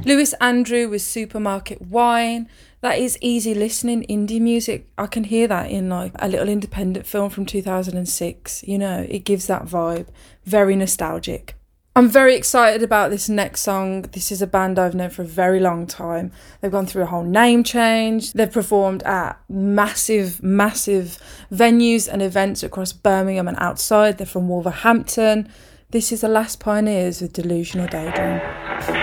Lewis Andrew with Supermarket Wine. That is easy listening indie music. I can hear that in like a little independent film from 2006. You know, it gives that vibe. Very nostalgic. I'm very excited about this next song. This is a band I've known for a very long time. They've gone through a whole name change. They've performed at massive venues and events across Birmingham and outside. They're from Wolverhampton. This is The Last Pioneers with Delusional Daydream.